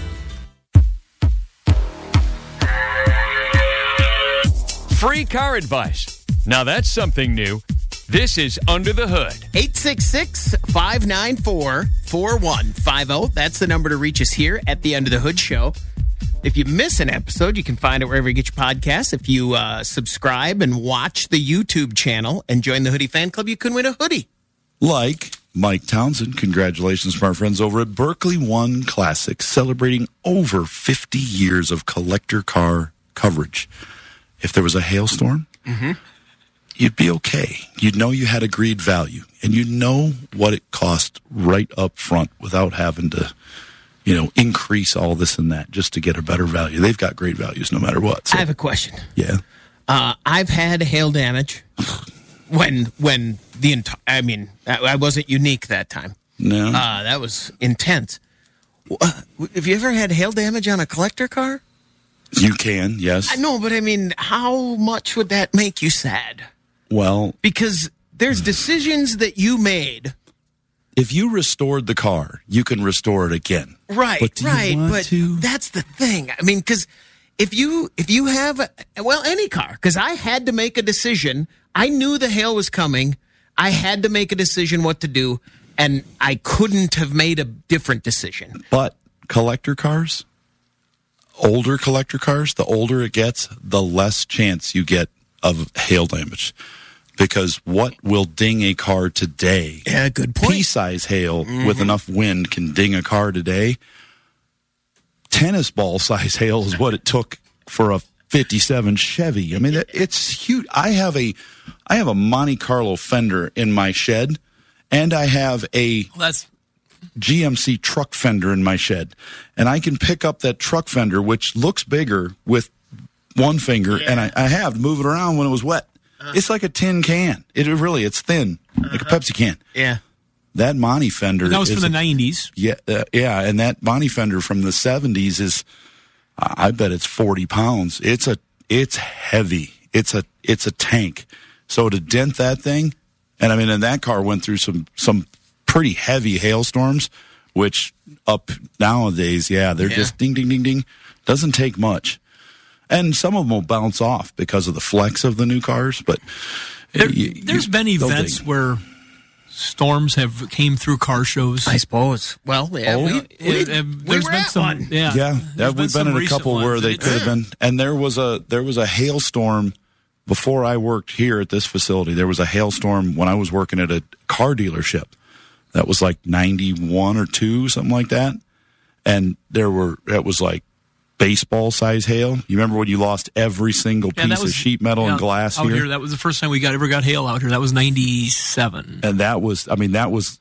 Free car advice. Now that's something new. This is Under the Hood. eight six six, five nine four, four one five zero. That's the number to reach us here at the Under the Hood Show. If you miss an episode, you can find it wherever you get your podcasts. If you uh, subscribe and watch the YouTube channel and join the Hoodie Fan Club, you can win a hoodie. Like Mike Townsend, congratulations from our friends over at Berkeley One Classics, celebrating over fifty years of collector car coverage. If there was a hailstorm, Mm-hmm. you'd be okay. You'd know you had agreed value, and you'd know what it cost right up front without having to, you know, increase all this and that just to get a better value. They've got great values no matter what. So, I have a question. yeah. Uh, I've had hail damage when when the enti- I mean, I, I wasn't unique that time. No. Uh, that was intense. Uh, have you ever had hail damage on a collector car? You can, yes. I know, but I mean, how much would that make you sad? Well, Because there's decisions that you made. if you restored the car, you can restore it again. Right, But do you right, want but to? that's the thing. I mean, because if you if you have a, well any car, because I had to make a decision. I knew the hail was coming. I had to make a decision what to do, and I couldn't have made a different decision. But collector cars, older collector cars, the older it gets, the less chance you get of hail damage. Because what will ding a car today? Yeah, good point. Pea-size hail Mhm. with enough wind can ding a car today. Tennis ball size hail is what it took for a fifty-seven Chevy. I mean, it- it's huge. I have a, I have a Monte Carlo fender in my shed, and I have a That's G M C truck fender in my shed, and I can pick up that truck fender, which looks bigger, with one finger, and I, I have to move it around when it was wet. Uh-huh. It's like a tin can. It really, it's thin, like a Pepsi can. Yeah. That Monte fender. that was is from the a- nineties. Yeah, uh, yeah, and that Monte fender from the seventies is, I bet it's forty pounds. It's a, it's heavy. It's a, it's a tank. So to dent that thing, and I mean, and that car went through some some pretty heavy hailstorms, which up nowadays, yeah, they're Yeah. just ding, ding, ding, ding. Doesn't take much. And some of them will bounce off because of the flex of the new cars, but There, you- there's you- been they'll events ding. where storms have came through car shows. I suppose. Well, yeah, Oh. we, Uh, we, uh, we there's were been at some, one. yeah, Yeah, There's yeah, we've been some in a recent couple ones, where they and could have it's- been, and there was a there was a hailstorm before I worked here at this facility. There was a hailstorm when I was working at a car dealership. That was like ninety-one or two, something like that, and there were it was like baseball size hail. You remember when you lost every single Yeah, piece that was of sheet metal yeah, and glass out here? here. That was the first time we got ever got hail out here. That was ninety-seven. And that was, I mean, that was,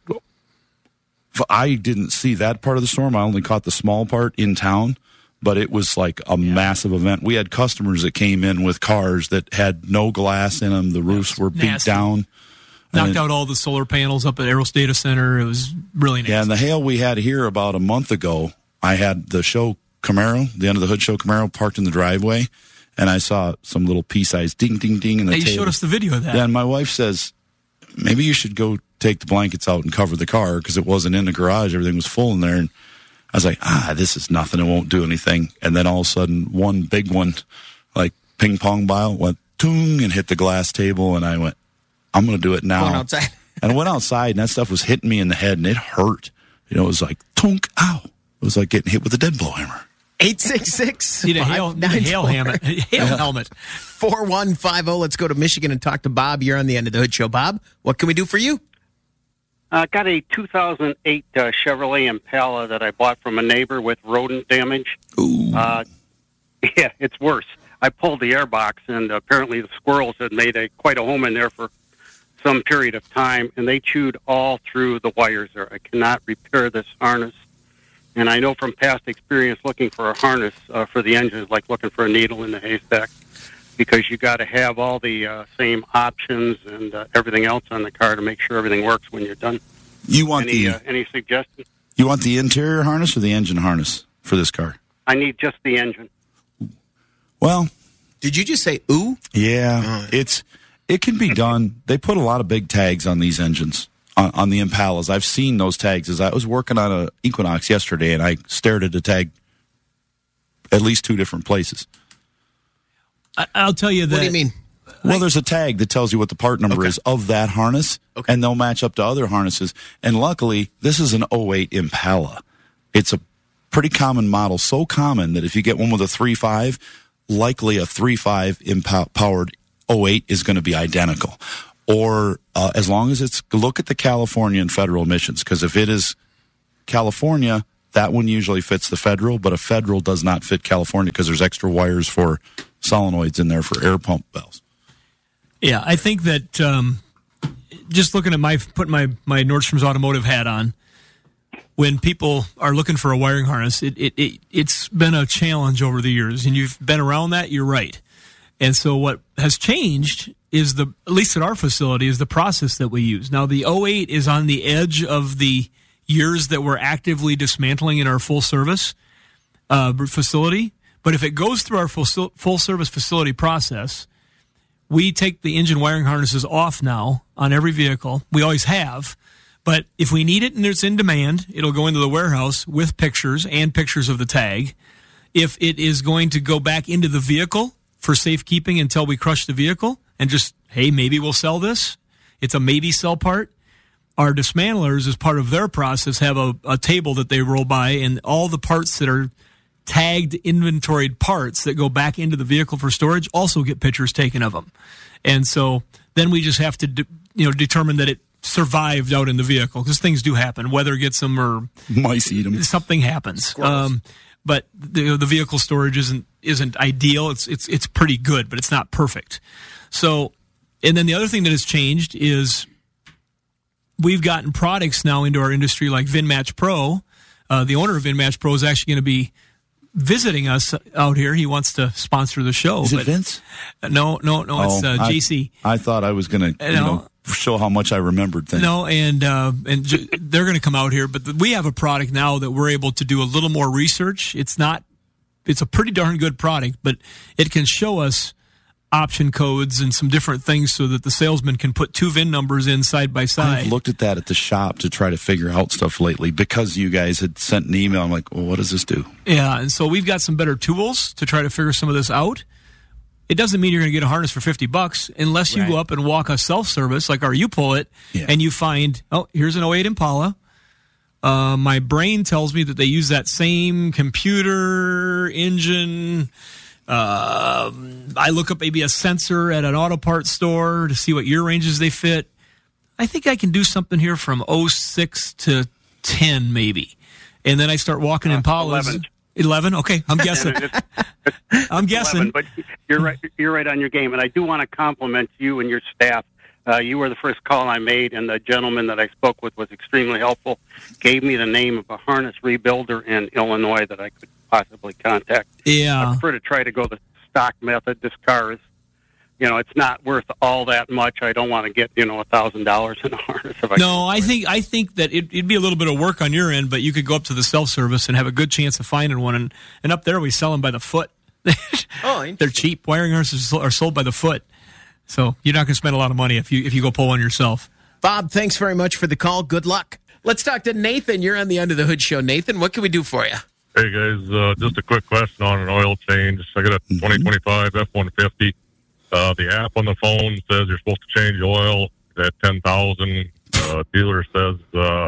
I didn't see that part of the storm. I only caught the small part in town, but it was like a massive event. We had customers that came in with cars that had no glass in them. The roofs were beat nasty. down. Knocked And- out all the solar panels up at Eros Data Center. It was really nasty. Yeah, and the hail we had here about a month ago, I had the show Camaro, the end of the hood show Camaro, parked in the driveway, and I saw some little pea-sized ding, ding, ding in the Hey, you tail. showed us the video of that. Yeah, and my wife says, maybe you should go take the blankets out and cover the car because it wasn't in the garage. Everything was full in there. And I was like, ah, this is nothing. It won't do anything. And then all of a sudden, one big one, like ping pong ball, went toong and hit the glass table. And I went, I'm going to do it now. Going outside. And I went outside, and that stuff was hitting me in the head, and it hurt. You know, it was like, tunk, ow. It was like getting hit with a dead blow hammer. eight six six Need a hail, need a hail helmet. Hail helmet. four one five zero. Let's go to Michigan and talk to Bob. You're on the End of the Hood Show. Bob, what can we do for you? I uh, got a two thousand eight uh, Chevrolet Impala that I bought from a neighbor with rodent damage. Ooh. Uh, yeah, it's worse. I pulled the airbox, and apparently the squirrels had made a quite a home in there for some period of time, and they chewed all through the wires there. I cannot repair this harness. And I know from past experience looking for a harness uh, for the engine is like looking for a needle in the haystack, because you got to have all the uh, same options and uh, everything else on the car to make sure everything works when you're done. You want Any, the uh, any suggestions? you want the interior harness or the engine harness for this car? I need just the engine. Well, did you just say ooh? Yeah, it's it can be done. They put a lot of big tags on these engines, on, on the Impalas. I've seen those tags. As I was working on a Equinox yesterday, and I stared at a tag at least two different places. I, I'll tell you that. What do you mean? Well, there's a tag that tells you what the part number Okay. is of that harness, Okay. and they'll match up to other harnesses. And luckily, this is an oh eight Impala. It's a pretty common model, so common that if you get one with a three point five, likely a three point five powered oh eight is going to be identical. Or uh, as long as it's, look at the California and federal emissions, because if it is California, that one usually fits the federal, but a federal does not fit California because there's extra wires for solenoids in there for air pump valves. Yeah, I think that um, just looking at my, putting my, my Nordstrom's automotive hat on, when people are looking for a wiring harness, it, it, it, it's been a challenge over the years, and you've been around that, you're right. And so what has changed is, the at least at our facility, is the process that we use. Now, the oh eight is on the edge of the years that we're actively dismantling in our full service uh, facility. But if it goes through our full, full service facility process, we take the engine wiring harnesses off now on every vehicle. We always have. But if we need it and it's in demand, it'll go into the warehouse with pictures and pictures of the tag. If it is going to go back into the vehicle for safekeeping until we crush the vehicle and just, hey, maybe we'll sell this, it's a maybe sell part. Our dismantlers, as part of their process, have a, a table that they roll by, and all the parts that are tagged, inventoried parts that go back into the vehicle for storage also get pictures taken of them. And so then we just have to de- you know, determine that it survived out in the vehicle, because things do happen. Weather gets them, or mice eat them. Something happens. Um, but the, the vehicle storage isn't isn't ideal. It's it's it's pretty good, but it's not perfect. So, and then the other thing that has changed is we've gotten products now into our industry like VinMatch Pro. Uh, the owner of VinMatch Pro is actually going to be visiting us out here. He wants to sponsor the show. Is but, it Vince? No, no, no. Oh, it's uh, J C. I, I thought I was going to, you know, know, show how much I remembered things. No, and uh, and j- they're going to come out here, but the, we have a product now that we're able to do a little more research. It's not, it's a pretty darn good product, but it can show us option codes and some different things so that the salesman can put two V I N numbers in side by side. I've looked at that at the shop to try to figure out stuff lately because you guys had sent an email. I'm like, well, what does this do? Yeah, and so we've got some better tools to try to figure some of this out. It doesn't mean you're going to get a harness for fifty bucks unless you right. go up and walk a self-service like our U-Pull-It, yeah. and you find, oh, here's an oh eight Impala. Uh, my brain tells me that they use that same computer, engine. Uh, I look up maybe a sensor at an auto parts store to see what year ranges they fit. I think I can do something here from oh six to ten maybe. And then I start walking uh, Impalas. eleven. eleven? Okay, I'm guessing. It's, it's, I'm guessing. eleven, but you're right, you're right on your game. And I do want to compliment you and your staff. Uh, you were the first call I made, and the gentleman that I spoke with was extremely helpful. Gave me the name of a harness rebuilder in Illinois that I could possibly contact. Yeah. I prefer to try to go the stock method. This car is, you know, it's not worth all that much. I don't want to get, you know, a thousand dollars in a harness. If I no, I think I think that it, it'd be a little bit of work on your end, but you could go up to the self-service and have a good chance of finding one. And, and up there, we sell them by the foot. Oh, they're cheap. Wiring harnesses are sold by the foot. So you're not going to spend a lot of money if you if you go pull one yourself. Bob, thanks very much for the call. Good luck. Let's talk to Nathan. You're on the Under the Hood show. Nathan, what can we do for you? Hey, guys, uh, just a quick question on an oil change. I got a twenty twenty-five F one fifty. Uh, the app on the phone says you're supposed to change oil at ten thousand. Uh, dealer says uh,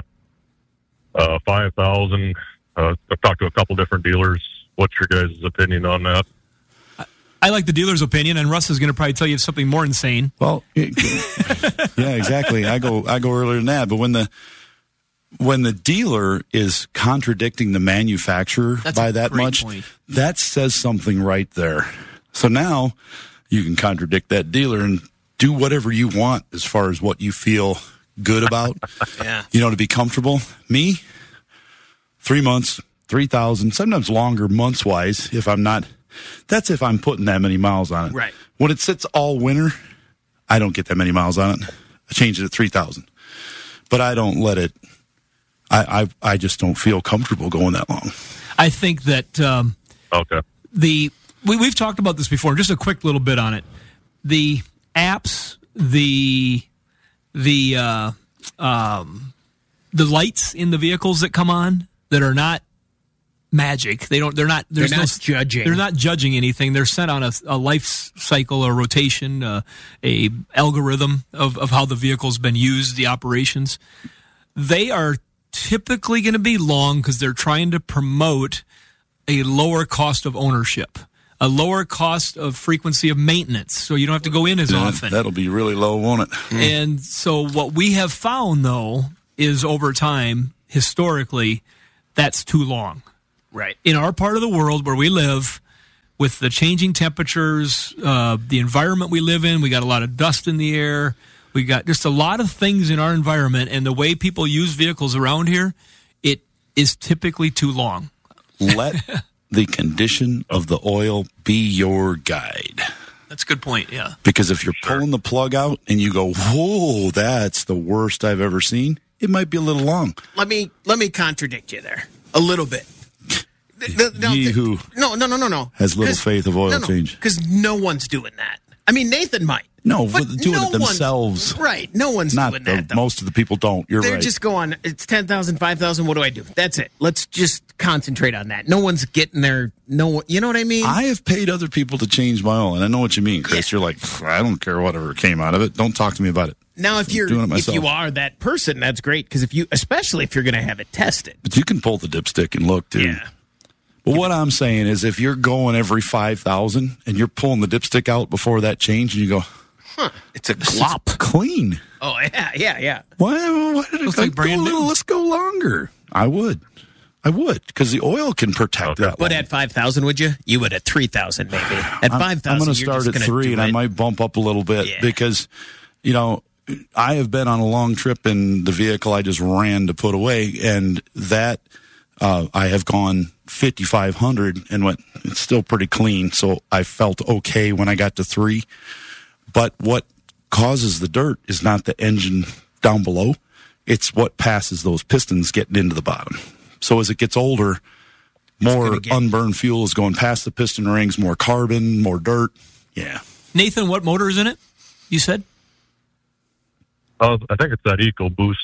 uh, five thousand. Uh, I've talked to a couple different dealers. What's your guys' opinion on that? I like the dealer's opinion, and Russ is going to probably tell you something more insane. Well, yeah, exactly. I go I go earlier than that, but when the when the dealer is contradicting the manufacturer That's by a that great much, point. that says something right there. So now you can contradict that dealer and do whatever you want as far as what you feel good about. Yeah. You know, to be comfortable. Me, three months, three thousand, sometimes longer months wise. If I'm not. That's if I'm putting that many miles on it. Right. When it sits all winter, I don't get that many miles on it. I change it at three thousand. But I don't let it, I, I I just don't feel comfortable going that long. I think that um, okay. the we, we've talked about this before, just a quick little bit on it. The apps, the, the, uh, um, the lights in the vehicles that come on that are not magic. They don't. They're not. There's they're not no, judging. They're not judging anything. They're set on a, a life cycle, a rotation, uh, a algorithm of, of how the vehicle's been used, the operations. They are typically going to be long because they're trying to promote a lower cost of ownership, a lower cost of frequency of maintenance, so you don't have to go in as Yeah, often. That'll be really low, won't it? And so what we have found, though, is over time, historically, that's too long. Right. In our part of the world where we live, with the changing temperatures, uh, the environment we live in, we got a lot of dust in the air. We got just a lot of things in our environment, and the way people use vehicles around here, it is typically too long. Let the condition of the oil be your guide. That's a good point, yeah. Because if you're pulling the plug out and you go, whoa, that's the worst I've ever seen, it might be a little long. Let me let me contradict you there a little bit. The, the, Ye who no, no, no, no, no. has little 'Cause- faith of oil no, no, change. Because no one's doing that. I mean, Nathan might. No, but but doing no it themselves. One's, right. No one's Not doing the, that, though. most of the people don't. You're They're right. just going, it's ten thousand, five thousand, what do I do? That's it. Let's just concentrate on that. No one's getting there. No, you know what I mean? I have paid other people to change my oil, and I know what you mean, Chris. You're like, I don't care whatever came out of it. Don't talk to me about it. Now, if you're doing it if myself. you are that person, that's great. Because if you, especially if you're going to have it tested. But you can pull the dipstick and look, too. Yeah. But what I'm saying is if you're going every five thousand and you're pulling the dipstick out before that change, and you go, huh, it's a this is glop. clean. Oh, yeah, yeah, yeah. Why, why did it Looks go, like brand go a little, new. let's go longer? I would. I would, because the oil can protect that But long. at five thousand, would you? You would at three thousand, maybe. At I'm- five thousand, I'm going to you're start just at gonna three, do and I it. might bump up a little bit Yeah. because, you know, I have been on a long trip in the vehicle I just ran to put away, and that uh, I have gone fifty-five hundred and went, it's still pretty clean, so I felt okay when I got to three. But what causes the dirt is not the engine down below. It's what passes those pistons getting into the bottom. So as it gets older, more get- unburned fuel is going past the piston rings, more carbon, more dirt. Yeah. Nathan, what motor is in it, you said? Uh, I think it's that EcoBoost.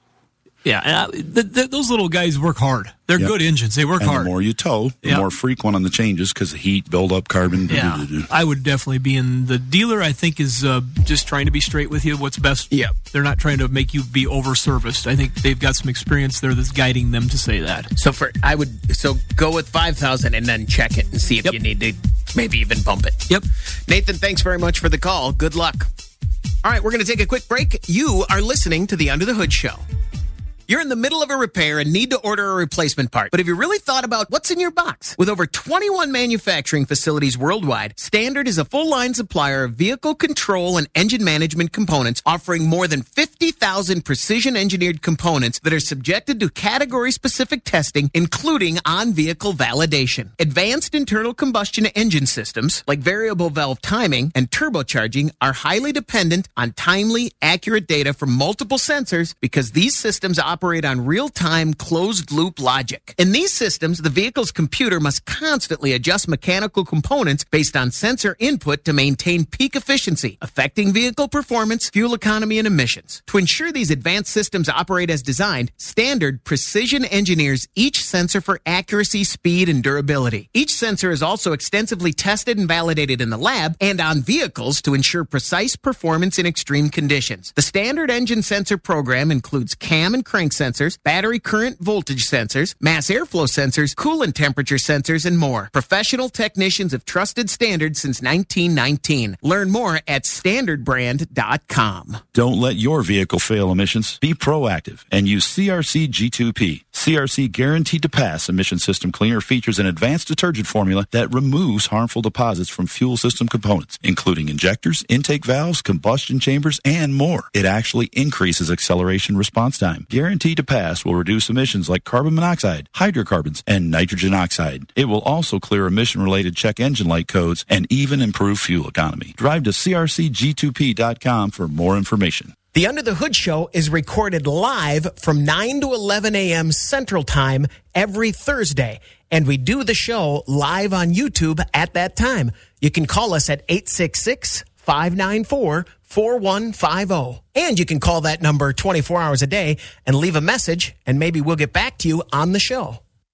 Yeah, uh, th- th- those little guys work hard. They're Yep. good engines. They work And hard. the more you tow, the Yep. more frequent on the changes because the heat, build up carbon. Yeah, do-do-do-do. I would definitely be in. The dealer, I think, is uh, just trying to be straight with you. What's best? Yep. They're not trying to make you be over serviced. I think they've got some experience there that's guiding them to say that. So for I would so go with five thousand and then check it and see if Yep. you need to maybe even bump it. Yep. Nathan, thanks very much for the call. Good luck. All right, we're going to take a quick break. You are listening to the Under the Hood Show. You're in the middle of a repair and need to order a replacement part. But have you really thought about what's in your box? With over twenty-one manufacturing facilities worldwide, Standard is a full-line supplier of vehicle control and engine management components, offering more than fifty thousand precision-engineered components that are subjected to category-specific testing, including on-vehicle validation. Advanced internal combustion engine systems, like variable valve timing and turbocharging, are highly dependent on timely, accurate data from multiple sensors because these systems operate on real-time closed-loop logic. In these systems, the vehicle's computer must constantly adjust mechanical components based on sensor input to maintain peak efficiency, affecting vehicle performance, fuel economy, and emissions. To ensure these advanced systems operate as designed, Standard precision engineers each sensor for accuracy, speed, and durability. Each sensor is also extensively tested and validated in the lab and on vehicles to ensure precise performance in extreme conditions. The Standard engine sensor program includes cam and crank sensors, battery current voltage sensors, mass airflow sensors, coolant temperature sensors, and more. Professional technicians have trusted Standard since nineteen nineteen. Learn more at standard brand dot com. Don't let your vehicle fail emissions. Be proactive and use C R C G two P. C R C Guaranteed to Pass Emission System Cleaner features an advanced detergent formula that removes harmful deposits from fuel system components, including injectors, intake valves, combustion chambers, and more. It actually increases acceleration response time. Guaranteed to Pass will reduce emissions like carbon monoxide, hydrocarbons, and nitrogen oxide. It will also clear emission-related check engine light codes and even improve fuel economy. Drive to C R C G two P dot com for more information. The Under the Hood Show is recorded live from nine to eleven a.m. Central Time every Thursday. And we do the show live on YouTube at that time. You can call us at eight six six, five nine four, four one five zero. And you can call that number twenty-four hours a day and leave a message, and maybe we'll get back to you on the show.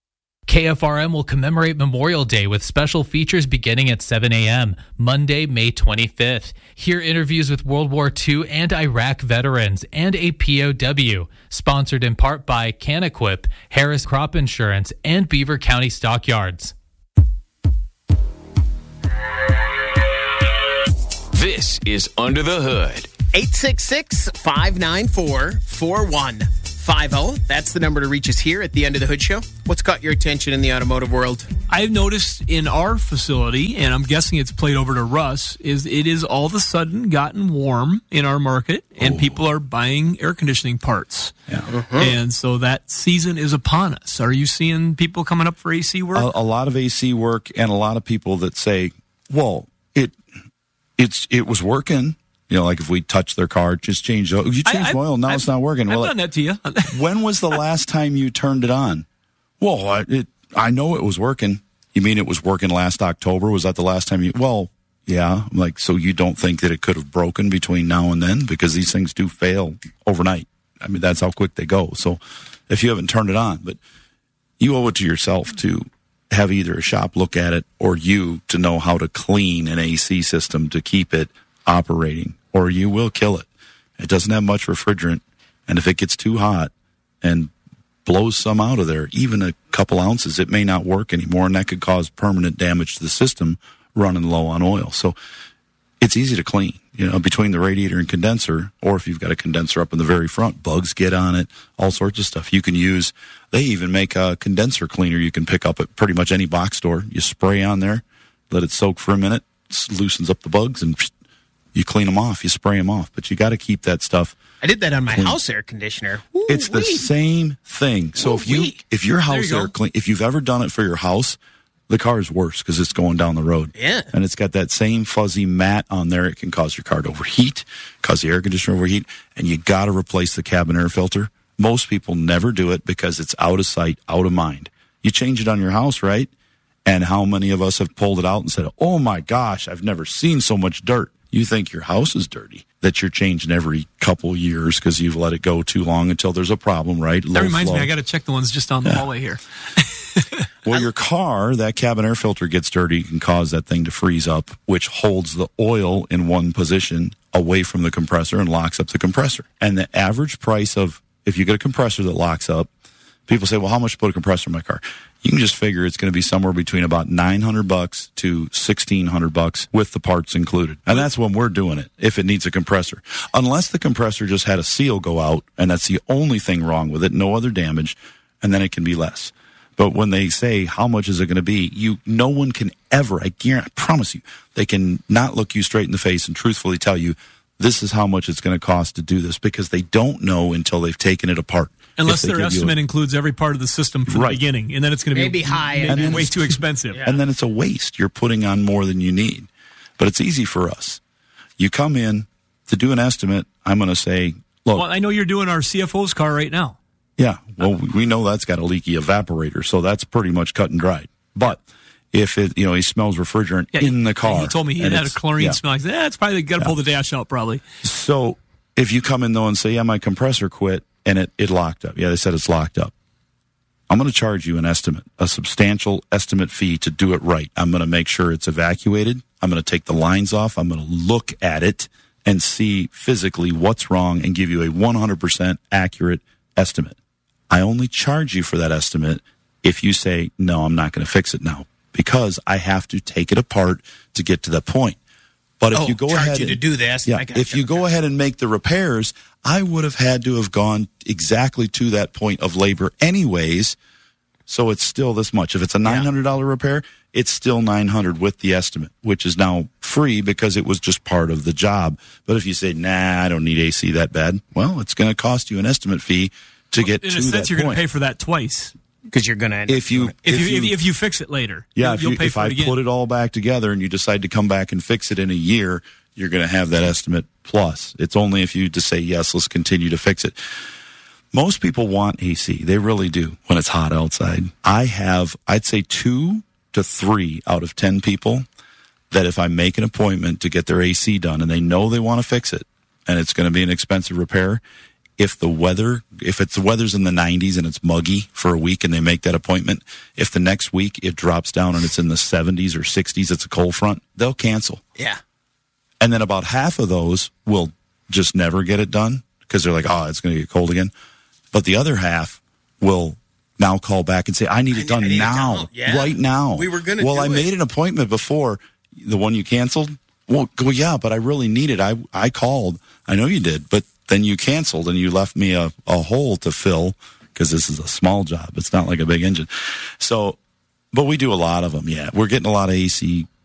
K F R M will commemorate Memorial Day with special features beginning at seven a.m. Monday, May twenty-fifth. Hear interviews with World War Two and Iraq veterans and a P O W. Sponsored in part by CanEquip, Harris Crop Insurance, and Beaver County Stockyards. This is Under the Hood. eight six six, five nine four, four one five zero. That's the number to reach us here at the End of the Hood Show. What's caught your attention in the automotive world? I've noticed in our facility, and I'm guessing it's played over to Russ, is it is all of a sudden gotten warm in our market, and Ooh. people are buying air conditioning parts. Yeah. Uh-huh. And so that season is upon us. Are you seeing people coming up for A C work? A, a lot of A C work, and a lot of people that say, well, it it's it was working. You know, like if we touch their car, just change the oil. You changed the oil, now I've, it's not working. I've well, done that to you. When was the last time you turned it on? Well, I, it, I know it was working. You mean it was working last October? Was that the last time you... Well, yeah. I'm like, so you don't think that it could have broken between now and then? Because these things do fail overnight. I mean, that's how quick they go. So if you haven't turned it on, but you owe it to yourself to have either a shop look at it or you to know how to clean an A C system to keep it operating, or you will kill it. It doesn't have much refrigerant, and if it gets too hot and blows some out of there, even a couple ounces, it may not work anymore, and that could cause permanent damage to the system running low on oil. So it's easy to clean, you know, between the radiator and condenser, or if you've got a condenser up in the very front, bugs get on it, all sorts of stuff you can use. They even make a condenser cleaner you can pick up at pretty much any box store. You spray on there, let it soak for a minute, loosens up the bugs, and you clean them off, you spray them off. But you got to keep that stuff. I did that on my clean. house air conditioner. It's the same thing. So if you if your house you air clean, if you've ever done it for your house, the car is worse because it's going down the road. Yeah. And it's got that same fuzzy mat on there. It can cause your car to overheat, cause the air conditioner to overheat, and you got to replace the cabin air filter. Most people never do it because it's out of sight, out of mind. You change it on your house, right? And how many of us have pulled it out and said, oh my gosh, I've never seen so much dirt. You think your house is dirty, that you're changing every couple years because you've let it go too long until there's a problem, right? That Low reminds flow. me, I got to check the ones just down the Yeah. hallway here. Well, your car, that cabin air filter gets dirty, can cause that thing to freeze up, which holds the oil in one position away from the compressor and locks up the compressor. And the average price of, if you get a compressor that locks up, people say, well, how much to put a compressor in my car? You can just figure it's going to be somewhere between about nine hundred bucks to sixteen hundred bucks with the parts included. And that's when we're doing it, if it needs a compressor. Unless the compressor just had a seal go out, and that's the only thing wrong with it, no other damage, and then it can be less. But when they say, how much is it going to be, you, no one can ever, I guarantee, I promise you, they can not look you straight in the face and truthfully tell you, this is how much it's going to cost to do this, because they don't know until they've taken it apart. Unless If they their give you estimate a- include every part of the system from Right. the beginning, and then it's going to be Maybe high, maybe and then way it's- too expensive. And then it's a waste. You're putting on more than you need. But it's easy for us. You come in to do an estimate, I'm going to say, look, Well, I know you're doing our C F O's car right now. yeah, well, we know that's got a leaky evaporator, so that's pretty much cut and dried. But if it, you know, he smells refrigerant Yeah, in the car. He told me he and had a it's- chlorine yeah. smell. I said, eh, it's probably got to pull the dash out, probably. So if you come in, though, and say, yeah, my compressor quit, and it, it locked up. Yeah, they said it's locked up. I'm going to charge you an estimate, a substantial estimate fee to do it right. I'm going to make sure it's evacuated. I'm going to take the lines off. I'm going to look at it and see physically what's wrong and give you a one hundred percent accurate estimate. I only charge you for that estimate if you say, no, I'm not going to fix it now, because I have to take it apart to get to that point. But if Oh, you go charge ahead you and, to do this. yeah, I gotcha. if you go ahead and make the repairs, I would have had to have gone exactly to that point of labor anyways. So it's still this much. If it's a nine hundred dollars repair, it's still nine hundred dollars with the estimate, which is now free because it was just part of the job. But if you say, nah, I don't need A C that bad, well, it's going to cost you an estimate fee to get In to a sense, that you're going point. to pay for that twice. Because you're going to... If you, If, if you, you, if, if you fix it later, yeah, you'll, if, you'll you, pay if for I it again. put it all back together and you decide to come back and fix it in a year, you're going to have that estimate plus. It's only if you just say, yes, let's continue to fix it. Most people want A C. They really do when it's hot outside. I have, I'd say two to three out of ten people that if I make an appointment to get their A C done and they know they want to fix it and it's going to be an expensive repair, if the weather, if it's the weather's in the nineties and it's muggy for a week and they make that appointment, if the next week it drops down and it's in the seventies or sixties, it's a cold front, they'll cancel. Yeah. And then about half of those will just never get it done because they're like, oh, it's going to get cold again. But the other half will now call back and say, I need it done I need now, it done. Yeah. right now. We were going to Well, do I it. made an appointment before. The one you canceled? Well, well, yeah, but I really need it. I, I called. I know you did, but then you canceled and you left me a, a hole to fill because this is a small job. It's not like a big engine. So, but we do a lot of them, yeah. We're getting a lot of A C